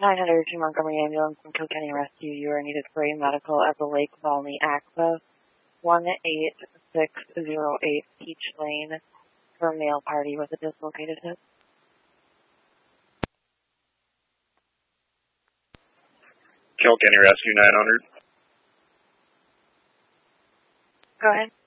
900 to Montgomery Ambulance from Kilkenny Rescue. You are needed for a medical at the Lake Volney Access, 18608 Peach Lane, for a male party with a dislocated hip. Kilkenny Rescue 900. Go ahead.